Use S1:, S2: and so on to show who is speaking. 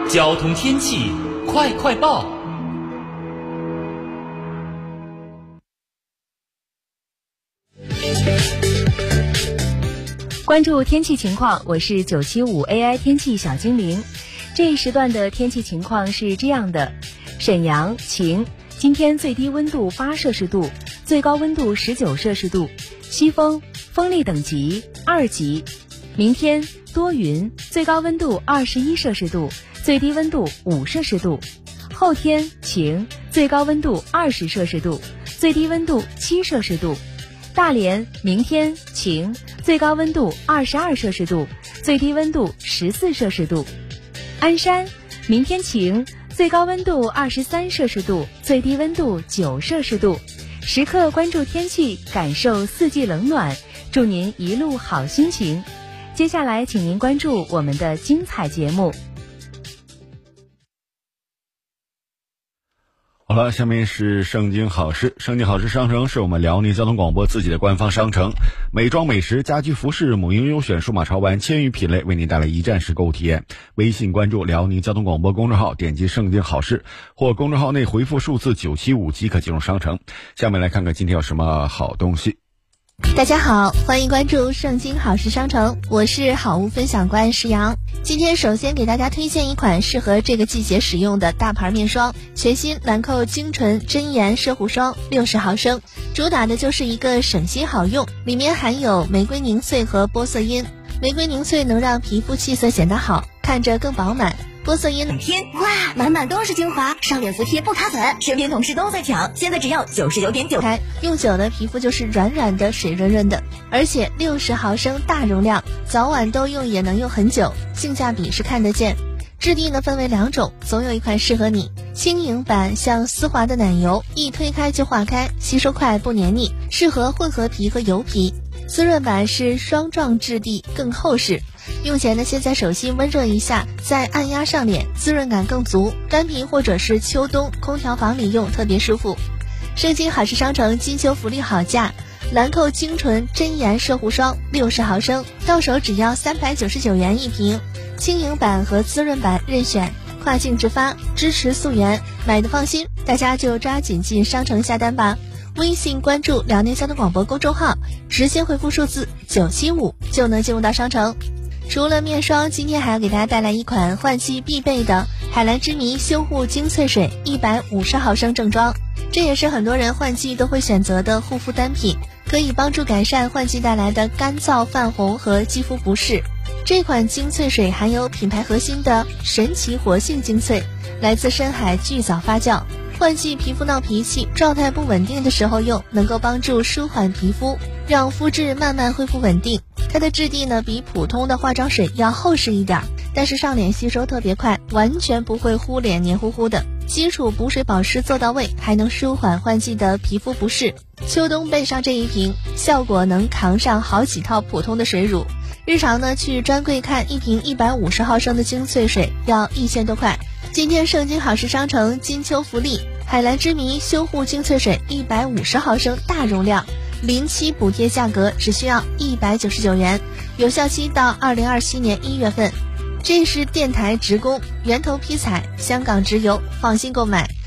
S1: 交通天气快快报。
S2: 关注天气情况，我是975 AI 天气小精灵。这一时段的天气情况是这样的：沈阳晴，今天最低温度8摄氏度，最高温度19摄氏度，西风，风力等级2级。明天多云，最高温度21摄氏度，最低温度5摄氏度。后天晴，最高温度20摄氏度，最低温度7摄氏度。大连明天晴，最高温度22摄氏度，最低温度14摄氏度。鞍山明天晴，最高温度23摄氏度，最低温度9摄氏度。时刻关注天气，感受四季冷暖，祝您一路好心情。接下来请您关注我们的精彩节目。
S3: 好了，下面是盛京好事。盛京好事商城是我们辽宁交通广播自己的官方商城，美妆美食、家居服饰、母婴优选、数码潮玩千余品类，为您带来一站式购物体验。微信关注辽宁交通广播公众号，点击盛京好事，或公众号内回复数字975即可进入商城。下面来看看今天有什么好东西。
S4: 大家好，欢迎关注盛京好事商城，我是好物分享官石阳。今天首先给大家推荐一款适合这个季节使用的大牌面霜，全新兰蔻精纯真颜摄护霜60毫升，主打的就是一个省心好用，里面含有玫瑰凝萃和玻色因。玫瑰凝萃能让皮肤气色显得好，看着更饱满。玻色因
S5: 天哇，满满都是精华，上脸服帖不卡粉，身边同事都在抢，现在只要99.9，
S4: 用久了皮肤就是软软的、水润润的，而且60毫升大容量，早晚都用也能用很久，性价比是看得见。质地呢分为2种，总有一款适合你。轻盈版像丝滑的奶油，一推开就化开，吸收快不黏腻，适合混合皮和油皮。滋润版是霜状质地，更厚实，用前呢先在手心温热一下，再按压上脸，滋润感更足，干皮或者是秋冬空调房里用特别舒服。盛京好事商城金秋福利好价，兰蔻精纯真颜摄护霜60毫升，到手只要399元一瓶，轻盈版和滋润版任选，跨境直发，支持溯源，买的放心，大家就抓紧进商城下单吧。微信关注辽宁交通广播公众号，直接回复数字975就能进入到商城。除了面霜，今天还要给大家带来一款换季必备的海蓝之谜修护精粹水150毫升正装，这也是很多人换季都会选择的护肤单品，可以帮助改善换季带来的干燥、泛红和肌肤不适。这款精粹水含有品牌核心的神奇活性精粹，来自深海巨藻发酵，换季皮肤闹脾气、状态不稳定的时候用，能够帮助舒缓皮肤，让肤质慢慢恢复稳定。它的质地呢比普通的化妆水要厚实一点，但是上脸吸收特别快，完全不会糊脸黏糊糊的，基础补水保湿做到位，还能舒缓换季的皮肤不适。秋冬备上这一瓶，效果能扛上好几套普通的水乳。日常呢去专柜看一瓶150毫升的精粹水要1000多块。今天盛京好事商城金秋福利，海蓝之谜修护精粹水150毫升大容量，07补贴价格只需要199元，有效期到2027年1月份。这是电台直供，源头批采，香港直邮，放心购买。